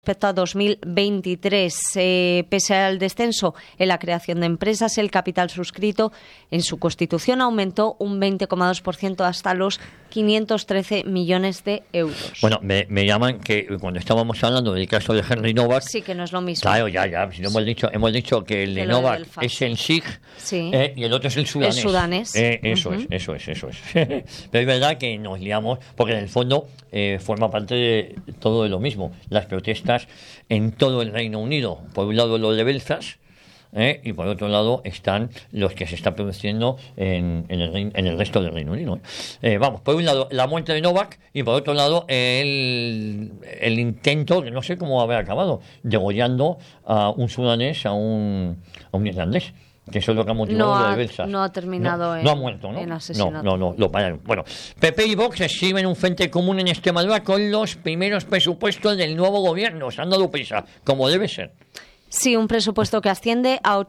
Respecto a 2023, pese al descenso en la creación de empresas, el capital suscrito en su constitución aumentó un 20,2% hasta los 513 millones de euros. Bueno, me llaman que cuando estábamos hablando del caso de Henry Novak... Sí, que no es lo mismo. Claro, ya. Si no hemos dicho que el de Novak es el SIG, sí, y el otro es el sudanés. El sudanés. Eso es. Pero es verdad que nos liamos, porque en el fondo forma parte de todo de lo mismo. Las protestas en todo el Reino Unido. Por un lado lo de Belfast, y por otro lado están los que se están produciendo en el resto del Reino Unido. Vamos, por un lado la muerte de Novak y por otro lado el intento, que no sé cómo haber acabado, degollando a un sudanés, a un irlandés. Que eso es lo que ha motivado lo de Belfast. No ha terminado no ha muerto, ¿no? en asesinato. No, lo pararon. Bueno, PP y Vox exhiben un frente común en Extremadura con los primeros presupuestos del nuevo gobierno. Se han dado prisa, como debe ser. Sí, un presupuesto que asciende a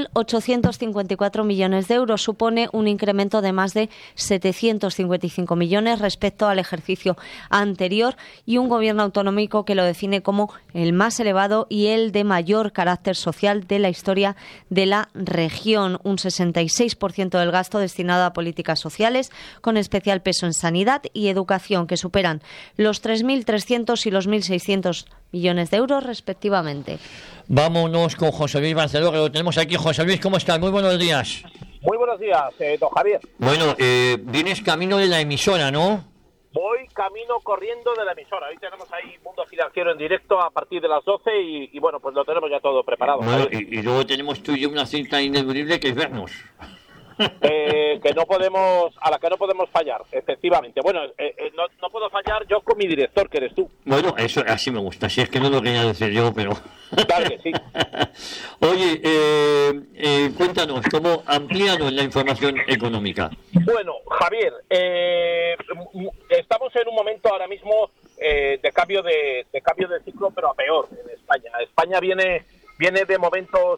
8.854 millones de euros. Supone un incremento de más de 755 millones respecto al ejercicio anterior y un gobierno autonómico que lo define como el más elevado y el de mayor carácter social de la historia de la región. Un 66% del gasto destinado a políticas sociales, con especial peso en sanidad y educación, que superan los 3.300 y los 1.600 millones de euros respectivamente. Vámonos con José Luis Barceló, que lo tenemos aquí. José Luis, ¿cómo estás? Muy buenos días. Muy buenos días, don Javier. Bueno, vienes camino de la emisora, ¿no? Voy camino corriendo de la emisora. Hoy tenemos ahí Mundo Financiero en directo a partir de las 12 y bueno, pues lo tenemos ya todo preparado. Bueno, y luego tenemos tú y yo una cinta ineludible que es vernos. Que no podemos, a la que no podemos fallar, efectivamente. Bueno, no puedo fallar yo con mi director, que eres tú. Bueno, eso así me gusta. Si es que no lo quería decir yo, pero... Claro que sí. Oye, cuéntanos, ¿cómo amplíanos la información económica? Bueno, Javier, estamos en un momento ahora mismo de cambio de ciclo, pero a peor en España. España viene de momentos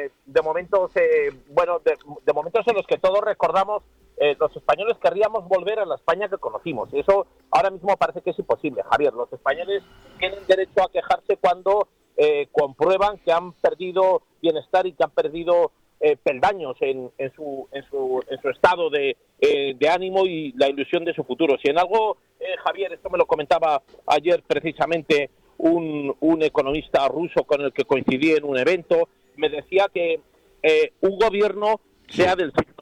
en los que todos recordamos, los españoles querríamos volver a la España que conocimos. Y eso ahora mismo parece que es imposible, Javier. Los españoles tienen derecho a quejarse cuando comprueban que han perdido bienestar y que han perdido peldaños en su estado de ánimo y la ilusión de su futuro. Si en algo, Javier, esto me lo comentaba ayer precisamente un economista ruso con el que coincidí en un evento, me decía que un gobierno, sea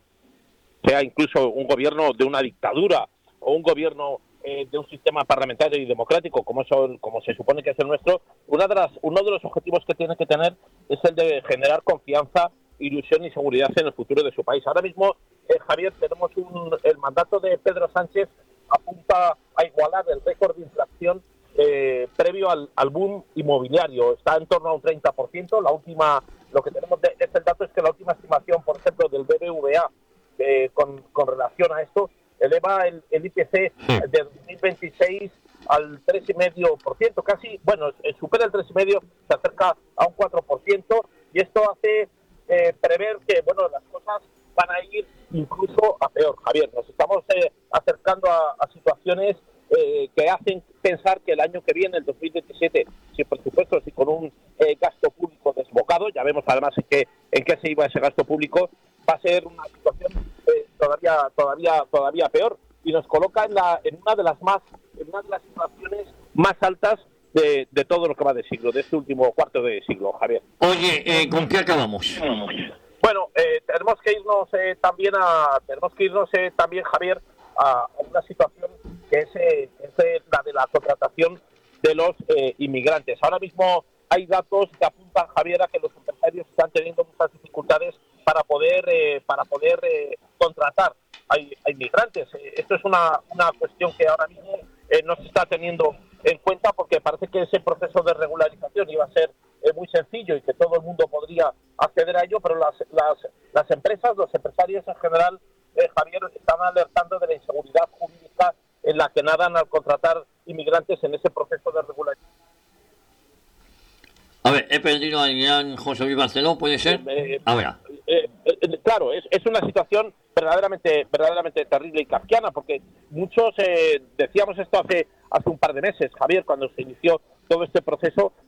incluso un gobierno de una dictadura o un gobierno de un sistema parlamentario y democrático como se supone que es el nuestro, uno de los objetivos que tiene que tener es el de generar confianza, ilusión y seguridad en el futuro de su país. Ahora mismo, Javier, tenemos el mandato de Pedro Sánchez apunta a igualar el récord de inflación previo al boom inmobiliario. Está en torno a un 30%. La última, lo que tenemos es el dato es que la última estimación, por ejemplo, del BBVA con relación a esto, eleva el IPC de 2026 al 3,5%, casi, bueno, supera el 3,5%, se acerca a un 4%, y esto hace prever que, bueno, las cosas van a ir incluso a peor, Javier. Nos estamos acercando a situaciones que hacen pensar que el año que viene, el 2027, sin presupuestos y con un gasto público desbocado, ya vemos además en qué se iba ese gasto público, va a ser una situación todavía peor, y nos coloca en una de las situaciones más altas de todo lo que va de siglo, de este último cuarto de siglo, Javier. Oye, ¿con qué acabamos? Bueno, tenemos que irnos también, Javier, a una situación que es la de la contratación de los inmigrantes. Ahora mismo hay datos que apuntan, Javier, a que los empresarios están teniendo muchas dificultades para poder contratar a inmigrantes. Esto es una cuestión que ahora mismo no se está teniendo en cuenta, porque parece que ese proceso de regularización iba a ser muy sencillo y que todo el mundo podría acceder a ello, pero las empresas, los empresarios en general, Javier, están alertando de la inseguridad jurídica en la que nadan al contratar inmigrantes en ese proceso de regularización. A ver, he perdido al gran José Luis Barceló, ¿puede ser? A ver. Claro, es una situación verdaderamente terrible y kafkiana, porque muchos decíamos esto hace un par de meses, Javier, cuando se inició todo este proceso,